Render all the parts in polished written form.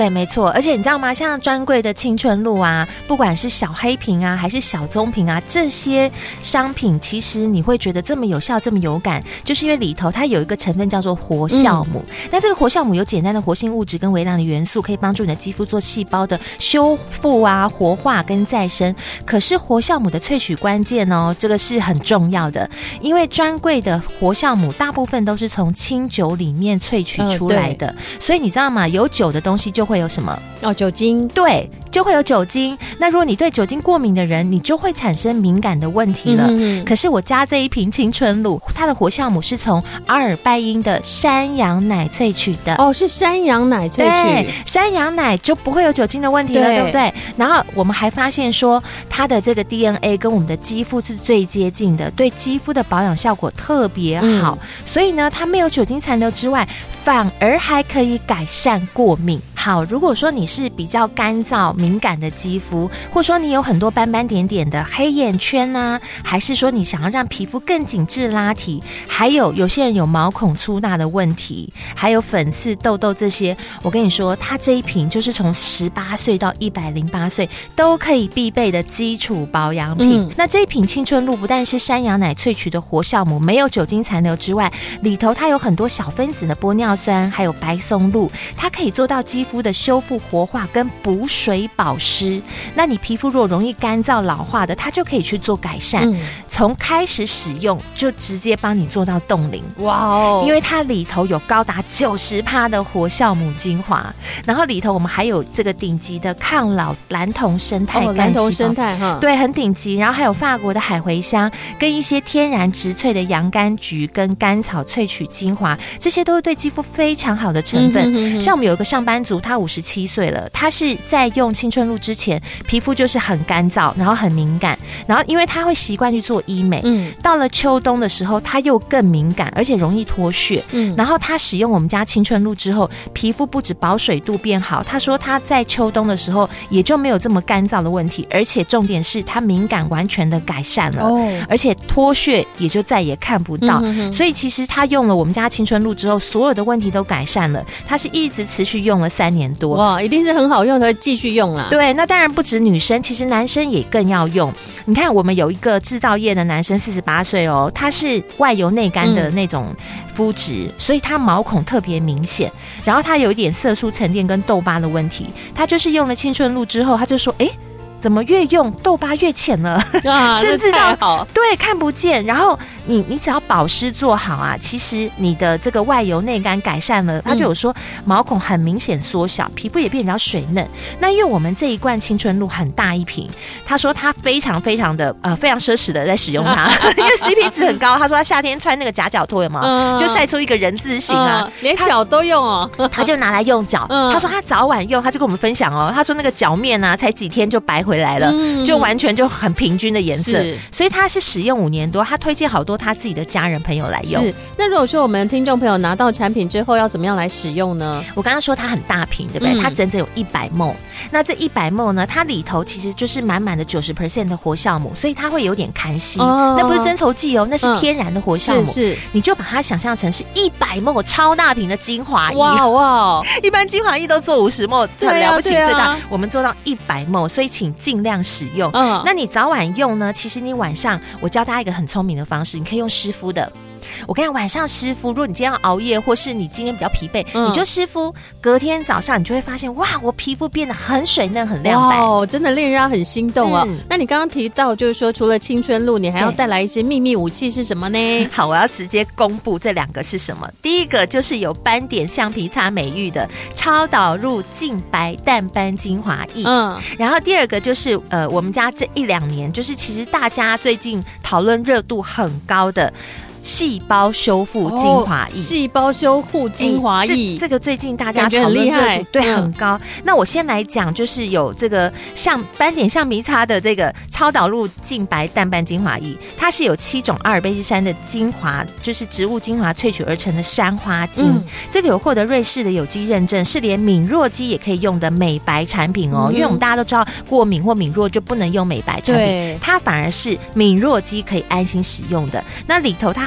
对，没错。而且你知道吗？像专柜的青春露啊，不管是小黑瓶啊，还是小棕瓶啊，这些商品其实你会觉得这么有效、这么有感，就是因为里头它有一个成分叫做活酵母。那这个活酵母有简单的活性物质跟微量的元素，可以帮助你的肌肤做细胞的修复啊、活化跟再生。可是活酵母的萃取关键哦，这个是很重要的，因为专柜的活酵母大部分都是从清酒里面萃取出来的，所以你知道吗？有酒的东西就会有什么？ 酒精。 对，就会有酒精。那如果你对酒精过敏的人，你就会产生敏感的问题了。可是我加这一瓶青春露，它的活酵母是从阿尔拜因的山羊奶萃取的。 是山羊奶萃取。 对，山羊奶就不会有酒精的问题了， 对不对？然后我们还发现说，它的这个 DNA 跟我们的肌肤是最接近的，对肌肤的保养效果特别好。所以呢，它没有酒精残留之外，反而还可以改善过敏。好，如果说你是比较干燥敏感的肌肤，或说你有很多斑斑点点的黑眼圈啊，还是说你想要让皮肤更紧致拉提，还有些人有毛孔粗大的问题，还有粉刺痘痘这些，我跟你说，它这一瓶就是从18岁到108岁都可以必备的基础保养品。那这一瓶青春露不但是山羊奶萃取的活酵母，没有酒精残留之外，里头它有很多小分子的玻尿酸，还有白松露，它可以做到肌肤的修复活化跟补水保湿。那你皮肤如果容易干燥老化的，它就可以去做改善。从开始使用就直接帮你做到冻龄。哇哦！因为它里头有高达90%的活酵母精华，然后里头我们还有这个顶级的抗老蓝铜生态干细胞。蓝铜生态哈，对，很顶级。然后还有法国的海茴香，跟一些天然植萃的洋甘菊跟甘草萃取精华，这些都是对肌肤非常好的成分。像我们有一个上班族，他57岁了，他是在用青春露之前，皮肤就是很干燥，然后很敏感，然后因为他会习惯去做医美，到了秋冬的时候，他又更敏感，而且容易脱屑。然后他使用我们家青春露之后，皮肤不止保水度变好，他说他在秋冬的时候也就没有这么干燥的问题，而且重点是他敏感完全的改善了，而且脱屑也就再也看不到。所以其实他用了我们家青春露之后，所有的问题都改善了，他是一直持续用了3年多。 哇，一定是很好用的，继续用啦。 对，那当然不止女生，其实男生也更要用。你看我们有一个制造业的男生48岁哦，他是外油内干的那种肤质，所以他毛孔特别明显，然后他有一点色素沉淀跟痘疤的问题，他就是用了青春露之后，他就说怎么越用痘疤越浅了，甚至到对看不见。然后你只要保湿做好啊，其实你的这个外油内干改善了，他就有说毛孔很明显缩小，皮肤也变比较水嫩。那因为我们这一罐青春露很大一瓶，他说他非常非常的非常奢侈的在使用它，因为 CP 值很高。他说他夏天穿那个夹脚拖有没有，就晒出一个人字形啊， 连脚都用哦， 他就拿来用脚。他说他早晚用，他就跟我们分享哦，他说那个脚面啊才几天就白回来了，就完全就很平均的颜色。所以他是使用5年多，他推荐好多他自己的家人朋友来用。 是，那如果说我们听众朋友拿到产品之后要怎么样来使用呢？ 我刚刚说它很大瓶对不对？它整整有100ml。那这100ml呢，它里头其实就是满满的90% 的活酵母，所以它会有点看稀。那不是增稠剂哦，那是天然的活酵母。是，你就把它想象成是100ml超大瓶的精华液。哇，一般精华液都做50ml，很了不起最大，我们做到100ml，所以请尽量使用。那你早晚用呢？其实你晚上，我教大家一个很聪明的方式，你可以用湿敷的。我跟你讲，晚上湿敷，如果你今天要熬夜，或是你今天比较疲惫，你就湿敷，隔天早上你就会发现，哇，我皮肤变得很水嫩、很亮白。 哦，真的令人很心动哦。那你刚刚提到，就是说除了青春露，你还要带来一些秘密武器是什么呢？ 好，我要直接公布这2个是什么。第一个就是有斑点橡皮擦美誉的超导入净白淡斑精华液。然后第二个就是我们家这1-2年，就是其实大家最近讨论热度很高的细胞修复精华液。 细胞修复精华液， 这个最近大家讨论热度对很高。那我先来讲，就是有这个像斑点橡皮擦的这个超导入净白淡斑精华液，它是有7种阿尔卑斯山的精华，就是植物精华萃取而成的山花精。这个有获得瑞士的有机认证，是连敏弱肌也可以用的美白产品哦。因为我们大家都知道过敏或敏弱就不能用美白产品，它反而是敏弱肌可以安心使用的。那里头它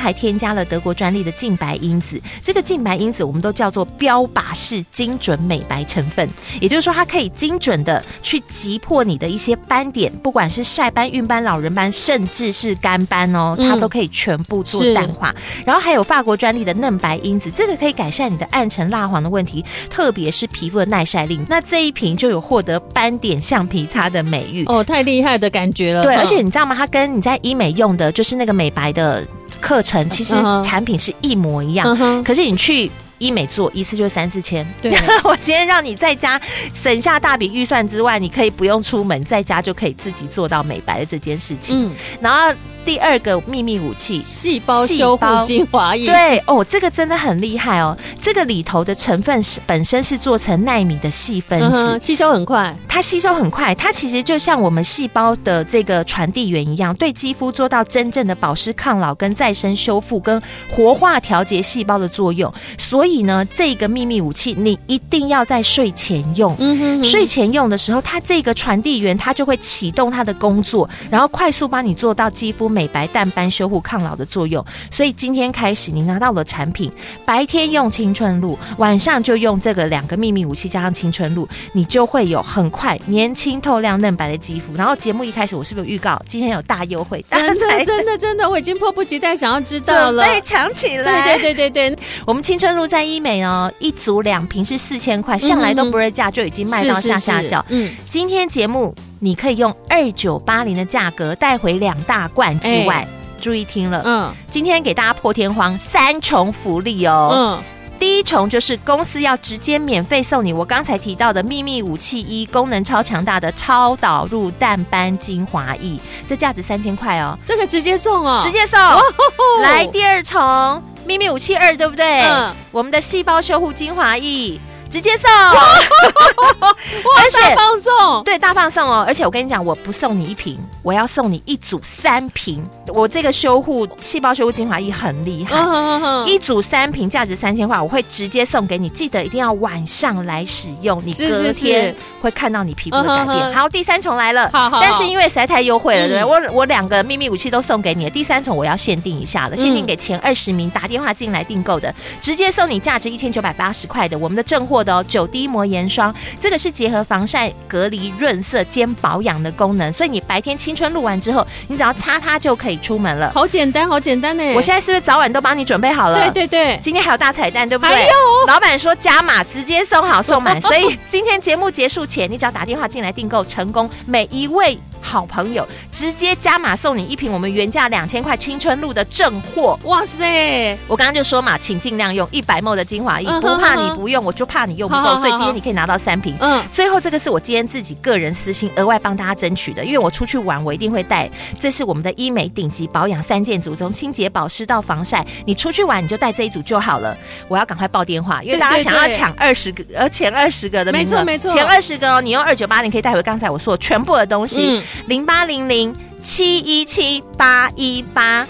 还添加了德国专利的净白因子。这个净白因子我们都叫做标靶式精准美白成分，也就是说它可以精准的去击破你的一些斑点，不管是晒斑、孕斑、老人斑，甚至是干斑哦，它都可以全部做淡化。然后还有法国专利的嫩白因子，这个可以改善你的暗沉蜡黄的问题，特别是皮肤的耐晒力。那这一瓶就有获得斑点橡皮擦的美誉哦，太厉害的感觉了。 对，而且你知道吗？它跟你在医美用的就是那个美白的课程，其实产品是一模一样。可是你去医美做一次就3-4千，对，我今天让你在家省下大笔预算之外，你可以不用出门，在家就可以自己做到美白的这件事情。然后第二个秘密武器， 细胞修护精华液。 对哦，这个真的很厉害哦。这个里头的成分本身是做成奈米的细分子， 吸收很快。 它吸收很快，它其实就像我们细胞的这个传递源一样，对肌肤做到真正的保湿、抗老、跟再生修复、跟活化调节细胞的作用。所以呢，这个秘密武器你一定要在睡前用。睡前用的时候，它这个传递源它就会启动它的工作，然后快速帮你做到肌肤美白、淡斑、修护、抗老的作用。所以今天开始你拿到了产品，白天用青春露，晚上就用这个2个秘密武器加上青春露，你就会有很快年轻透亮嫩白的肌肤。然后节目一开始我是不是有预告今天有大优惠？ 真的我已经迫不及待想要知道了， 准备抢起来。 对， 我们青春露在医美哦，一组2瓶是4000块，向来都不二价，就已经卖到下脚。今天节目你可以用2980的价格带回2大罐之外，注意听了，今天给大家破天荒3重福利哦。第一重就是公司要直接免费送你我刚才提到的秘密武器1，功能超强大的超导入淡斑精华液，这价值3000块哦， 这个直接送哦， 直接送。来第二重秘密武器2，对不对？我们的细胞修护精华液直接送，而且大放送， 对，大放送哦！而且我跟你讲，我不送你1瓶，我要送你1组3瓶。我这个细胞修护精华液很厉害，1组3瓶价值3000块，我会直接送给你。记得一定要晚上来使用，你隔天会看到你皮肤的改变。好，第3重来了，但是因为实在太优惠了，对不对？我2个秘密武器都送给你了，第3重我要限定一下了，限定给前20名打电话进来订购的，直接送你价值1980块的我们的正货的9滴膜岩霜，这个是结合防晒、隔离、润色兼保养的功能，所以你白天青春露完之后，你只要擦它就可以出门了。 好简单呢！ 我现在是不是早晚都帮你准备好了？ 对， 今天还有大彩蛋，对不对？ 还有老板说加码，直接送好送满，所以今天节目结束前，你只要打电话进来订购成功，每一位好朋友直接加码送你1瓶我们原价2000块青春露的正货。 哇塞！ 我刚刚就说嘛，请尽量用100ml的精华液，不怕你不用，我就怕你用不够，所以今天你可以拿到3瓶。最后这个是我今天自己个人私心额外帮大家争取的，因为我出去玩我一定会带，这是我们的医美顶级保养3件组，从清洁保湿到防晒，你出去玩你就带这一组就好了。我要赶快报电话，因为大家想要抢前20个的名额， 没错， 前20个哦，你用2980可以带回刚才我说的全部的东西。0800717818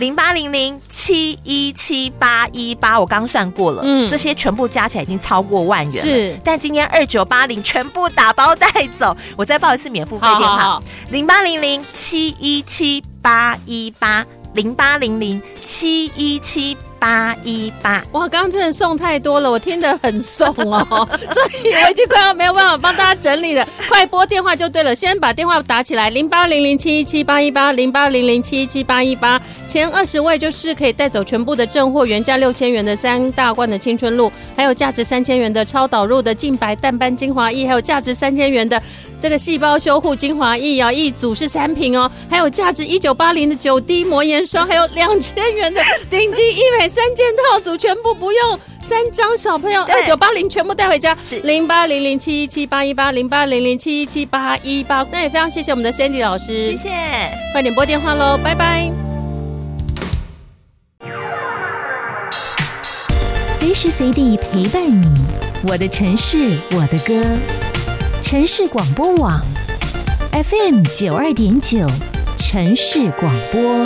0800717818，我刚算过了，这些全部加起来已经超过1万元了。是，但今天2980全部打包带走，我再报一次免付费电话：0800717818 0800717818。哇， 刚刚真的送太多了，我听得很送哦，所以我已经快要没有办法帮大家整理了，快拨电话就对了，先把电话打起来，0800717818 0800717818，前20位就是可以带走全部的正货，原价6000元的3大罐的青春露，还有价值3000元的超导入的净白淡斑精华液，还有价值3000元的这个细胞修护精华液一组是3瓶哦，还有价值1980的9滴膜岩霜，还有2000元的顶级医美3件套组，全部不用3张小朋友2980全部带回家。0800717818 0800717818，那也非常谢谢我们的 Sandy 老师， 谢谢， 快点拨电话咯，拜拜。 随时随地陪伴你，我的城市我的歌，城市广播网 FM92.9 城市广播。